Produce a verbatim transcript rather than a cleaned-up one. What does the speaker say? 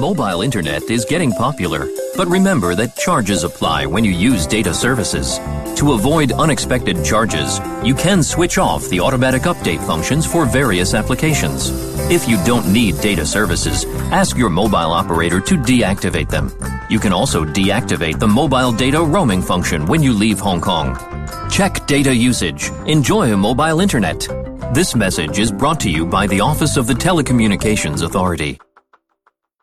Mobile internet is getting popular, but remember that charges apply when you use data services. To avoid unexpected charges, you can switch off the automatic update functions for various applications. If you don't need data services, ask your mobile operator to deactivate them. You can also deactivate the mobile data roaming function when you leave Hong Kong. Check data usage. Enjoy a mobile internet. This message is brought to you by the Office of the Telecommunications Authority.